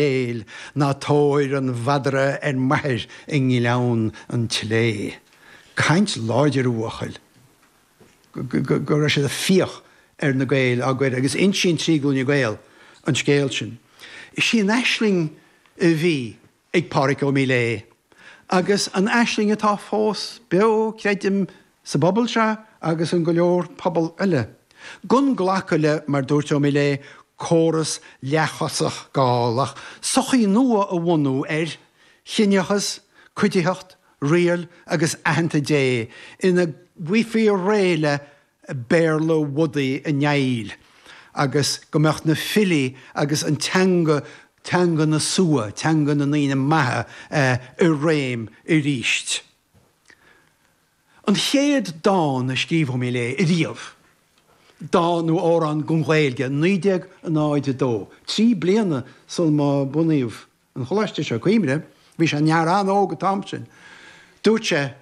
éil ná tóir an bhadra maithir in leann an tlé. Caint láidir uachail. Gur sé a fioch na gael agus insin trígúil na gael an scéil sin. Is sí an eisling a bhí ag páric ó mí lé. Agus an eisling atá fós beo creidim sa bobbal se agus an go leor pobl eile. Gun ghlacha le mar dúirt ó mí lé córas leachasach gáalach. Sochaí nua a bhhanú chineachas, cuideacht, rial agus ahananta dé ina bhuifií réile béarla wodaí a neil. Agus gomecht na fili agus an teanga na sua, teanga na nína maithe i réim i ríist. An chéad dán a scíomh mí lé i riamh. Dánú órán gunghailge, 1992. 3 bliana sul má bunaíomh an choláiste seo cuimre, bhí sé nearán óga tamsin. Dúirt sé,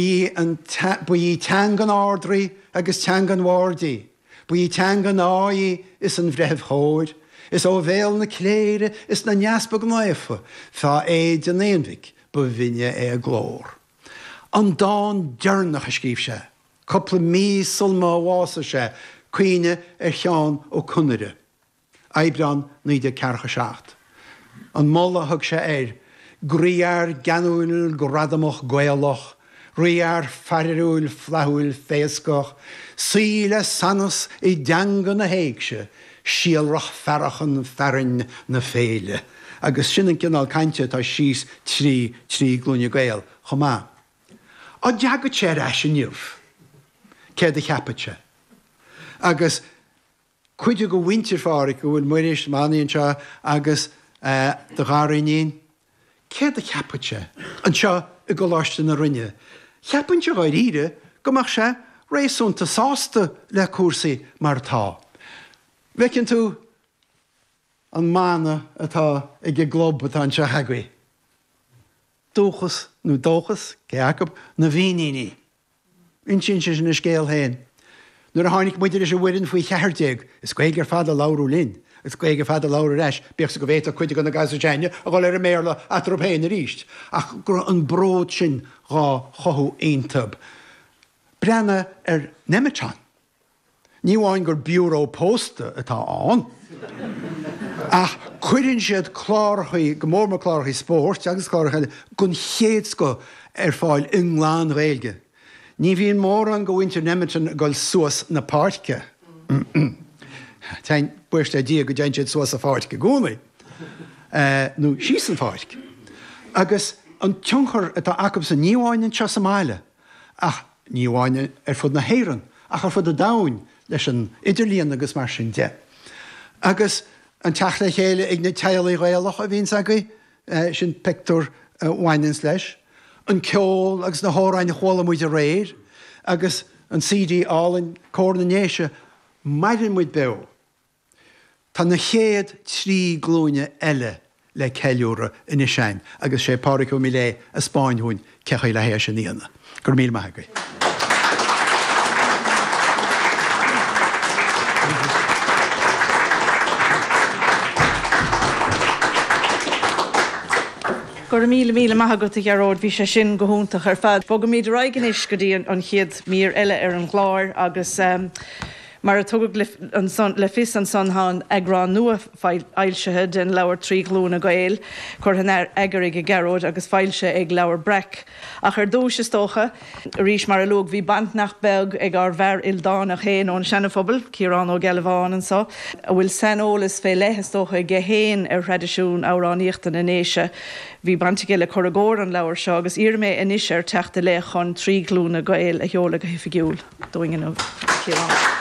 buí teangan ádraí agus teangan mhórdaí. Buí teangan áí is an bhreth hóir, is ó bhéal na cléire, is na neaspa go náifa, fá éid an éonmhic, bu bhíine a glór. An dán dearnach a scíomh sé, coppla mí sulma bhása sé, cuine cheann ó cunire. Aibreán 1947. An molla thug sé gríar ganúil go radamach gaelach, riar farirúil flahúil féascach, síle sanas i deangan na héigse, síalrach ferachan ferin na féile. Agus sinna cinál cainte tá síos trí glúine gael, chomá. A deagad sé eis an niuh, céad a cheapate. Agus chuide go winter fáric go bhfuil muiris máíonn seo agus do gáiríon, céad a cheapate an seo i go láiste na rinne. Cheapan se gáid ire gomach sé rééisúnta sásta le cuasaí mar tá. Bhecinn tú an mána atá ag glob atá se heagaí. Dúchas nó dóchas, ceacab na bhíoíní. Insin sin na scéal héin. Nuair a tháinig muidir is a bhuiinn faoi cheardeag, is cuig fada láhrú linn, is cuig fada láhrú leis, beag sa go bhéta chuide go na gasa teine a gáil ar a méla atropéin a ríist. Ach gur an bród sin gá chothú aontab. Brenna Nemetán. Ní bháin gur bureau posta atá an. Ach chuidann siad chláirthaí, go mór mar chláirthaí spórt, agus chláirthaí gon chéad go fáil Ingláán réilge. Ní bhíon mór an go bhaintear Nemetán gáil suas na páirce. Tein buirte dí go deint siad suas a páirce gúnaí. Nó síos an páirce. Agus an tionchar atá acab sa níomháin an teo sa máile. Ach níomháin fud na héireann, ach ar fud a dáin leis an idirlíon agus mar sin de. Agus an teach le chéile ag na tealaí réalach a bhíon agaí sin pictúr bhainins leis. An ceol agus na hóráin na chóla muid a réir, agus an CD álainn cóirnanéise maidin muid beo. Tá na chéad 3 glúine eile le ceiliúra in iséin, agus sé páric ó mí lé a Spáinthún cechaí le héir sin íana. Gur míl maithagaí. Gur míle maithagad a gearód bhí sé sin go húntaach ar fad. Bogam míad raigenis go dtí an chiad mír eile ar an gláir agus mar a tugad le fis an sonán agrán nua ailsethe den leabhar 3 glúna gael, chur an agar ag gearód agus fáilse ag leabhar brec. Ach ar dúis is tócha, rís mar a lúg bhí bant nach beg ag ar bhar ildánach héin ón senafobal, Ciarán ó Gelabháin an so, a bhfuil sanolas fé lehas tócha ag héin ar tradiisiún áráníochtan in éise. Bhí bantige le choragóir an leabhar seo agus irmé inis ar teachta le chun 3 glúna gael a heola go hifigiúil. Dúingin ó Ciarán.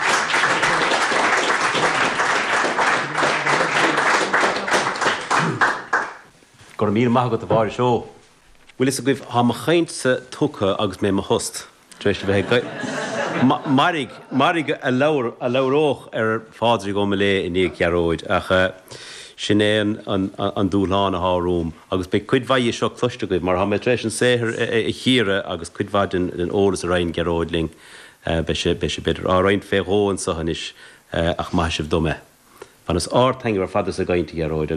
Gur míl maithagad a bhair seo. Bhfuil is a goibh ha ma chaint sa tucha agus mé ma host. Tréis bheith marig a leabhróch ar fádra go me lé in níag gearóid ach sin é an dúláán a hárúm agus be cuidmhaid seo cloiste goibh mar ha me tréis an séthir i chiire agus cuidmhaid den óras a rainn gearóidling be sé beidir á rainn fé hóin sa hanis ach maithsibh dome. Fan is ár teingir fadas a gainte gearóid